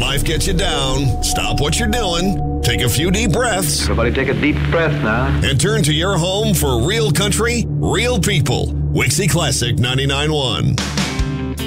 life gets you down, stop what you're doing, take a few deep breaths, Everybody take a deep breath now. and turn to your home for real country, real people. Wixie Classic 99.1.